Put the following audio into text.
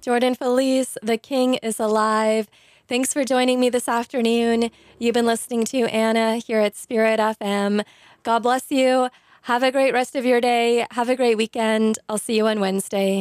Jordan Felice, The King is Alive. Thanks for joining me this afternoon. You've been listening to Anna here at Spirit FM. God bless you. Have a great rest of your day. Have a great weekend. I'll see you on Wednesday.